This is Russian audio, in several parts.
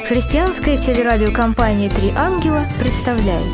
Христианская телерадиокомпания «Три ангела» представляет.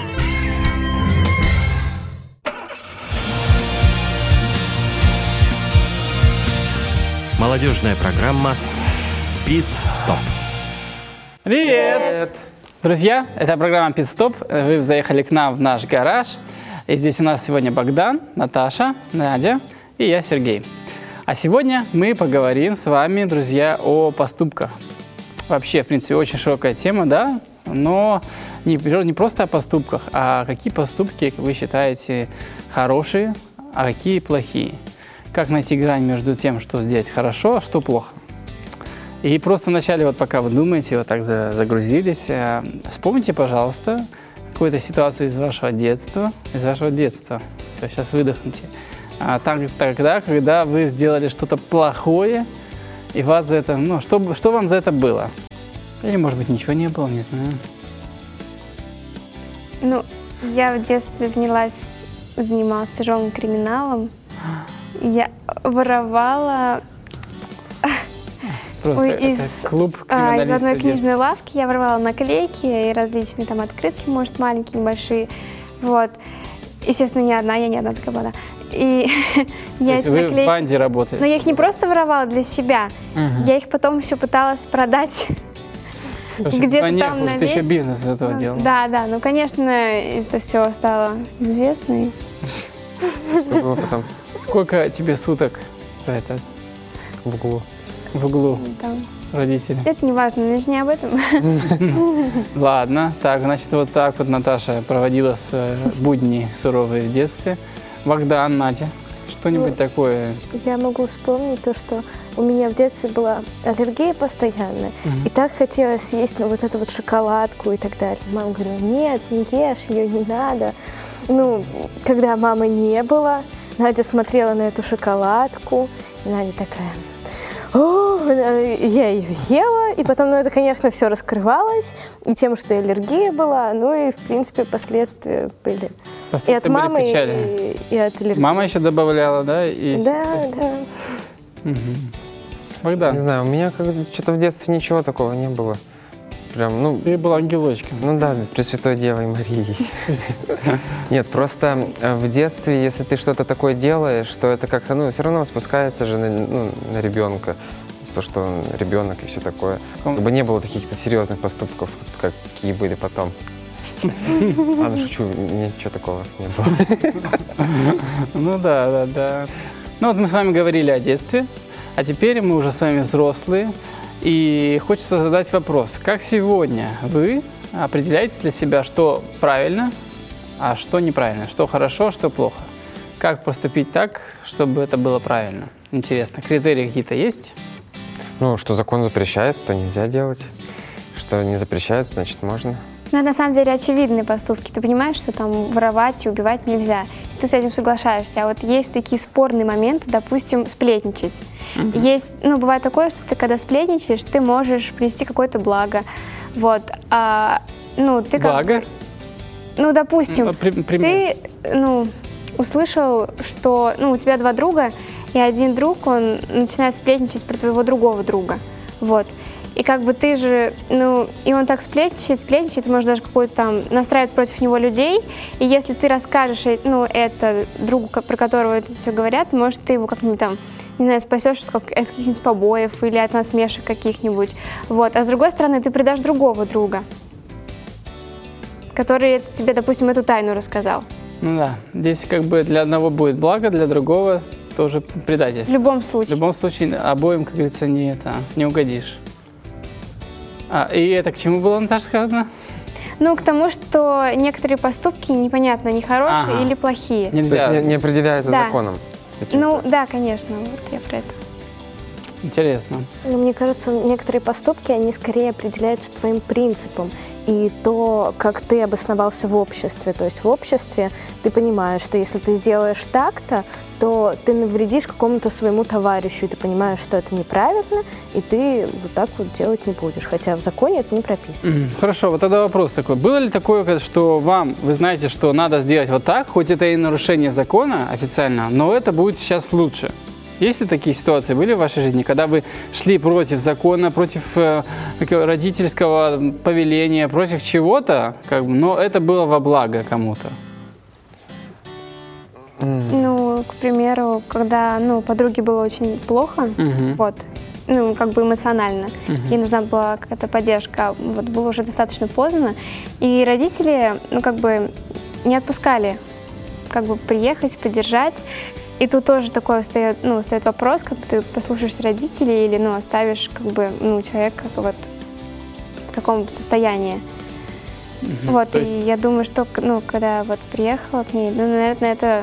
Молодежная программа «Пит-стоп». Привет! Друзья, это программа «Пит-стоп». Вы заехали к нам в наш гараж. И здесь у нас сегодня Богдан, Наташа, Надя и я, Сергей. А сегодня мы поговорим с вами, друзья, о поступках. Вообще, в принципе, очень широкая тема, да? Но не просто о поступках, а какие поступки вы считаете хорошие, а какие плохие. Как найти грань между тем, что сделать хорошо, а что плохо. И просто вначале, вот пока вы думаете, вот так загрузились, вспомните, пожалуйста, какую-то ситуацию из вашего детства. Все, сейчас выдохните. Тогда, когда вы сделали что-то плохое, и вас за это, что вам за это было? Или, может быть, ничего не было, не знаю. Я в детстве занималась тяжелым криминалом. Я воровала из одной книжной лавки. Я воровала наклейки и различные там открытки, может, маленькие, большие. Вот. Естественно, я не одна такая была. И я эти вы наклейки... в банде работаете? Но я их не просто воровала для себя, я их потом еще пыталась продать. Где-то там на ты еще бизнес из этого делала. Да, конечно, это все стало известно. Что было потом? Сколько тебе суток за это в углу там. Родители? Это не важно, мы же не об этом. Ладно, так, значит, вот так вот Наташа проводила будни суровые в детстве. Богдан, Надя, что-нибудь такое? Я могу вспомнить то, что у меня в детстве была аллергия постоянная. И так хотелось съесть вот эту вот шоколадку и так далее. Мама говорила: нет, не ешь, ее не надо. Когда мамы не было, Надя смотрела на эту шоколадку, и Надя такая: я ее ела, и потом, это, конечно, все раскрывалось, и тем, что и аллергия была, и, в принципе, последствия были. И от мамы, и от аллергии. Мама еще добавляла, да? Да. Угу. Богдан? Не знаю, у меня что-то в детстве ничего такого не было. Прям, Ты был ангелочком. Да, Пресвятой Девой Марией. Нет, просто в детстве, если ты что-то такое делаешь, то это как-то, все равно спускается же на ребенка. То, что он ребенок и все такое. Как бы не было каких-то серьезных поступков, какие были потом. Ладно, шучу, ничего такого не было. Да. Вот мы с вами говорили о детстве, а теперь мы уже с вами взрослые. И хочется задать вопрос: как сегодня вы определяете для себя, что правильно, а что неправильно, что хорошо, что плохо? Как поступить так, чтобы это было правильно? Интересно, критерии какие-то есть? Что закон запрещает, то нельзя делать. Что не запрещает, значит, можно. Это на самом деле очевидные поступки. Ты понимаешь, что там воровать и убивать нельзя. Ты с этим соглашаешься. А вот есть такие спорные моменты, допустим, сплетничать. Есть, бывает такое, что ты, когда сплетничаешь, ты можешь принести какое-то благо. Вот. Ты благо? Допустим, ты, услышал, что, у тебя два друга, и один друг, он начинает сплетничать про твоего другого друга. Вот. И ты же, и он так сплетничает, может даже какой-то там настраивать против него людей. И если ты расскажешь, это другу, про которого это все говорят, может, ты его как-нибудь там, не знаю, спасешь от каких-нибудь побоев или от насмешек каких-нибудь. Вот. А с другой стороны, ты предашь другого друга, который тебе, допустим, эту тайну рассказал. Здесь для одного будет благо, для другого тоже предательство. В любом случае. В любом случае обоим, как говорится, не угодишь. И это к чему было, Наташа, сказано? К тому, что некоторые поступки непонятно, они хорошие или плохие. Нельзя. То есть не определяется законом? Да, конечно, вот я про это. Интересно. Мне кажется, некоторые поступки, они скорее определяются твоим принципом и то, как ты обосновался в обществе. То есть в обществе ты понимаешь, что если ты сделаешь так-то, то ты навредишь какому-то своему товарищу, и ты понимаешь, что это неправильно, и ты вот так вот делать не будешь. Хотя в законе это не прописано. Хорошо, вот тогда вопрос такой. Было ли такое, что вы знаете, что надо сделать вот так, хоть это и нарушение закона официально, но это будет сейчас лучше? Есть ли такие ситуации, были в вашей жизни, когда вы шли против закона, против родительского повеления, против чего-то, как бы, но это было во благо кому-то? Ну, к примеру, когда, подруге было очень плохо, вот, как бы эмоционально, ей нужна была какая-то поддержка, вот, было уже достаточно поздно, и родители, как бы, не отпускали, как бы, приехать, поддержать. И тут тоже такой встает вопрос, как ты послушаешься родителей или, оставишь, как бы, человека вот в таком состоянии. Вот, и я думаю, что, когда вот приехала к ней, наверное, это,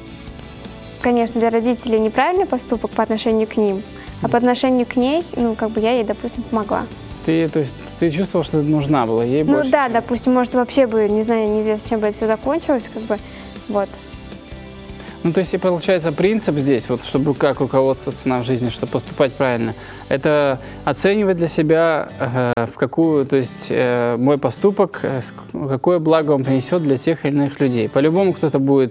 конечно, для родителей неправильный поступок по отношению к ним, а по отношению к ней, как бы я ей, допустим, помогла. То есть ты чувствовала, что нужна была ей больше? Ну да, допустим, может, вообще бы, не знаю, неизвестно, чем бы это все закончилось, как бы, вот. Ну, то есть, и получается, принцип здесь, вот, чтобы как руководствоваться нам в жизни, чтобы поступать правильно, это оценивать для себя, в какую, то есть, мой поступок, какое благо он принесет для тех или иных людей. По-любому кто-то будет,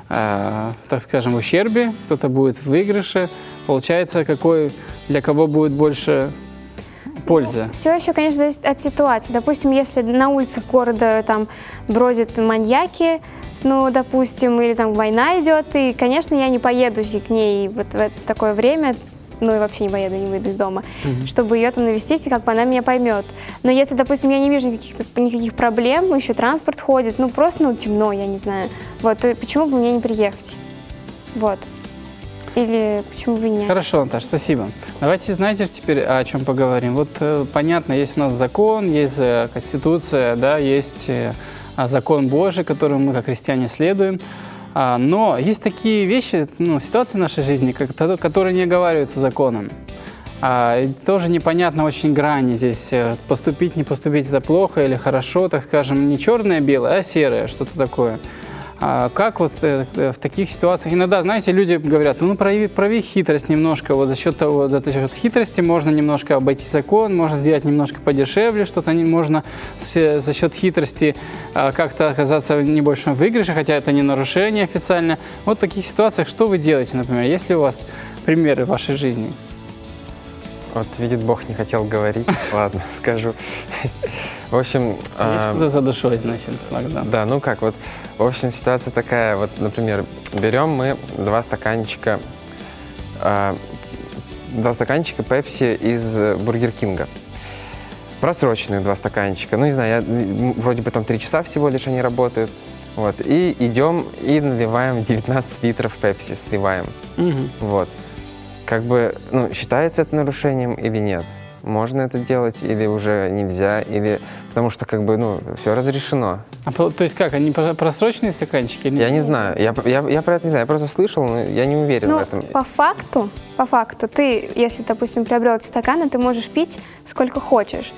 так скажем, в ущербе, кто-то будет в выигрыше. Получается, для кого будет больше пользы? Все еще, конечно, зависит от ситуации. Допустим, если на улицах города там бродят маньяки, допустим, или там война идет, и, конечно, я не поеду к ней вот в такое время, и вообще не поеду, не выйду из дома, чтобы ее там навестить, и как бы она меня поймет. Но если, допустим, я не вижу никаких проблем, еще транспорт ходит, просто, темно, я не знаю, вот, то почему бы мне не приехать? Вот. Или почему бы нет? Хорошо, Наташа, спасибо. Давайте, знаете, теперь о чем поговорим. Вот понятно, есть у нас закон, есть Конституция, да, есть закон Божий, которому мы, как христиане, следуем. Но есть такие вещи, ситуации в нашей жизни, которые не оговариваются законом. Тоже непонятно очень грани здесь. Поступить, не поступить – это плохо или хорошо, так скажем, не черное-белое, а серое, что-то такое. Как вот в таких ситуациях, иногда, знаете, люди говорят, прояви хитрость немножко, вот за счет хитрости можно немножко обойти закон, можно сделать немножко подешевле, что-то можно за счет хитрости как-то оказаться в небольшом выигрыше, хотя это не нарушение официально. Вот в таких ситуациях что вы делаете, например, есть ли у вас примеры в вашей жизни? Вот, видит Бог, не хотел говорить. Ладно, скажу. В общем... Есть что-то за душой, значит, Богдан. Да, в общем, ситуация такая. Вот, например, берем мы два стаканчика Пепси из Бургер Кинга. Просроченные 2 стаканчика. Не знаю, вроде бы там 3 часа всего лишь они работают. Вот, и идем и наливаем 19 литров Пепси, сливаем. Вот. Как бы, считается это нарушением или нет? Можно это делать или уже нельзя? Или... Потому что, как бы, все разрешено. То есть как, они просроченные стаканчики? Или... Я не знаю. Я про это не знаю. Я просто слышал, но я не уверен в этом. По факту, ты, если, допустим, приобрел эти стаканы, ты можешь пить сколько хочешь.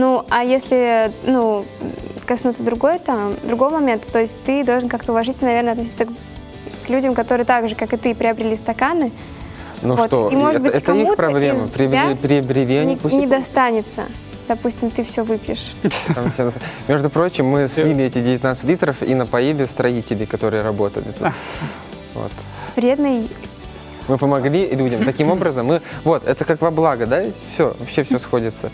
А если, коснуться другого момента, то есть ты должен как-то уважительно, наверное, относиться к людям, которые так же, как и ты, приобрели стаканы. Что, и, может быть, это их проблема. Приобрели, не достанется. Допустим, ты все выпьешь. Между прочим, мы слили эти 19 литров и напоили строителей, которые работали тут. Вот. Вредный. Мы помогли людям. Таким образом, это как во благо, да? Вообще все сходится.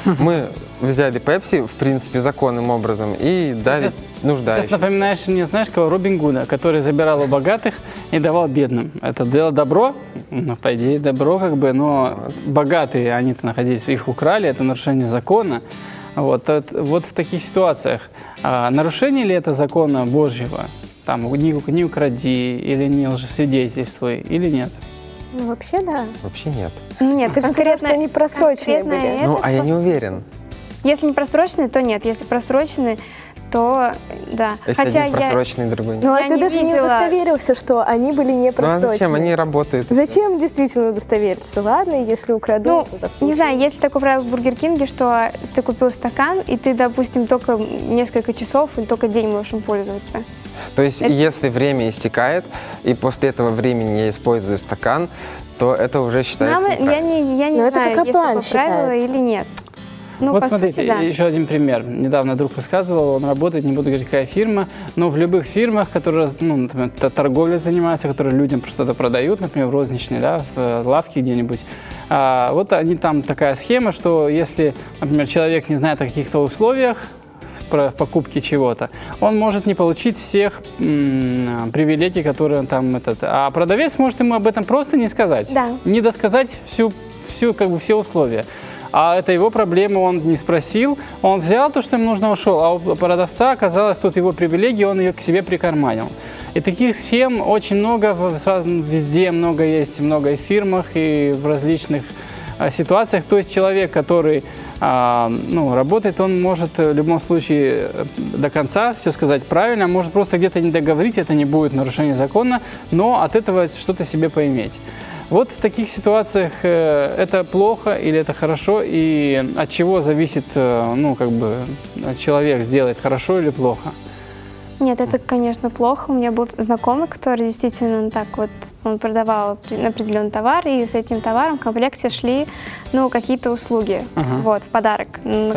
Мы взяли Пепси, в принципе, законным образом и дали нуждающимся. Сейчас напоминаешь мне, знаешь, кого? Робин Гуда, который забирал у богатых и давал бедным. Это дело добро, по идее, добро как бы, но богатые, они-то находились, их украли, это нарушение закона. Вот в таких ситуациях нарушение ли это закона Божьего? Там, не укради, или не лжесвидетельствуй, или нет? Вообще, да. Вообще нет. Нет, ты сказала, что они просроченные были. Я не уверен. Если не просроченные, то нет. Если просроченные, то да. Если один просроченный, другой нет. Ты даже не удостоверился, что они были не просроченные. Зачем? Они работают. Зачем действительно удостовериться? Ладно, если украду, не знаю, есть такое правило в Бургер Кинге, что ты купил стакан, и ты, допустим, только несколько часов или только день можешь им пользоваться. То есть, если время истекает, и после этого времени я использую стакан, то это уже считается неправильно. Я не знаю, есть такое правило или нет. Ну, вот по смотрите, сути, да. еще один пример. Недавно друг рассказывал, он работает, не буду говорить, какая фирма, но в любых фирмах, которые, ну, например, торговлей занимаются, которые людям что-то продают, например, в розничной, да, в лавке где-нибудь, вот они там такая схема, что если, например, человек не знает о каких-то условиях про покупки чего-то, он может не получить всех привилегий, которые он там а продавец может ему об этом просто не сказать, Да. не досказать всю как бы все условия. А это его проблема, он не спросил, он взял то, что ему нужно, ушел, а у продавца оказалось тут его привилегия, он ее к себе прикарманил. И таких схем очень много, везде много есть, много и в фирмах, и в различных ситуациях. То есть человек, который работает, он может в любом случае до конца все сказать правильно, может просто где-то не договорить, это не будет нарушение закона, но от этого что-то себе поиметь. Вот в таких ситуациях это плохо или это хорошо, и от чего зависит, человек сделает хорошо или плохо? Нет, это, конечно, плохо. У меня был знакомый, который действительно он продавал определенный товар, и с этим товаром в комплекте шли, какие-то услуги, в подарок.